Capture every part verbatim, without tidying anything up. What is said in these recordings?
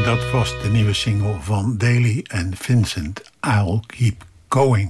Dat was de nieuwe single van Daly en Vincent, I'll Keep Going.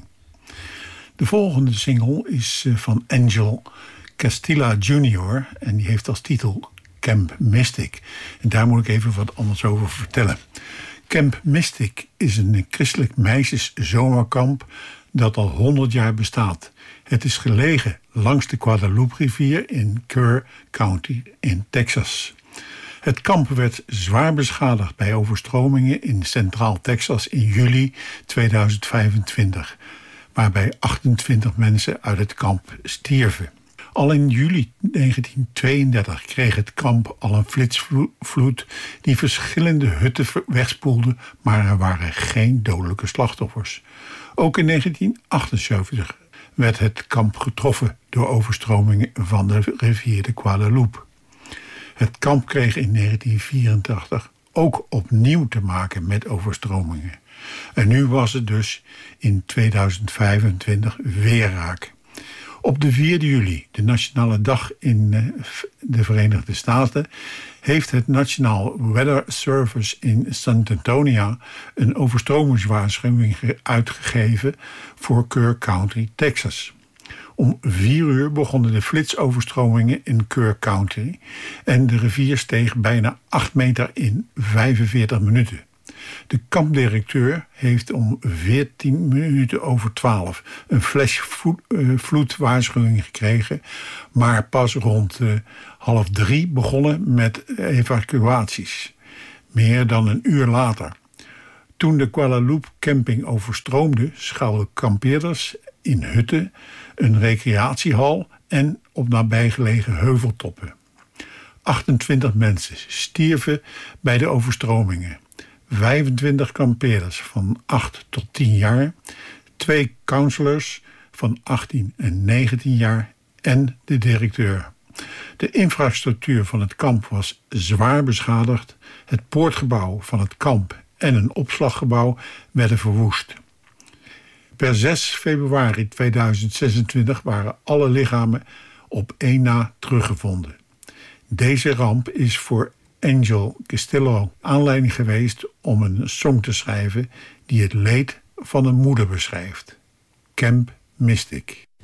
De volgende single is van Angel Castilla junior en die heeft als titel Camp Mystic. En daar moet ik even wat anders over vertellen. Camp Mystic is een christelijk meisjeszomerkamp dat al honderd jaar bestaat. Het is gelegen langs de Guadalupe-rivier in Kerr County in Texas. Het kamp werd zwaar beschadigd bij overstromingen in Centraal Texas in juli tweeduizend vijfentwintig, waarbij achtentwintig mensen uit het kamp stierven. Al in juli negentien tweeëndertig kreeg het kamp al een flitsvloed die verschillende hutten wegspoelde, maar er waren geen dodelijke slachtoffers. Ook in negentien achtenzeventig werd het kamp getroffen door overstromingen van de rivier de Guadalupe. Het kamp kreeg in negentien vierentachtig ook opnieuw te maken met overstromingen. En nu was het dus in tweeduizend vijfentwintig weer raak. Op de vierde juli, de nationale dag in de Verenigde Staten, heeft het National Weather Service in San Antonio een overstromingswaarschuwing uitgegeven voor Kerr County, Texas. Om vier uur begonnen de flitsoverstromingen in Kerr County en de rivier steeg bijna acht meter in vijfenveertig minuten. De kampdirecteur heeft om veertien minuten over twaalf een flashvloedwaarschuwing gekregen, maar pas rond uh, half drie begonnen met evacuaties. Meer dan een uur later. Toen de Guadalupe camping overstroomde, schuilden kampeerders in hutten, een recreatiehal en op nabijgelegen heuveltoppen. achtentwintig mensen stierven bij de overstromingen. vijfentwintig kampeerders van acht tot tien jaar, twee counselors van achttien en negentien jaar en de directeur. De infrastructuur van het kamp was zwaar beschadigd. Het poortgebouw van het kamp en een opslaggebouw werden verwoest. Per zes februari tweeduizend zesentwintig waren alle lichamen op één na teruggevonden. Deze ramp is voor Angel Castillo aanleiding geweest om een song te schrijven die het leed van een moeder beschrijft. Camp Mystic.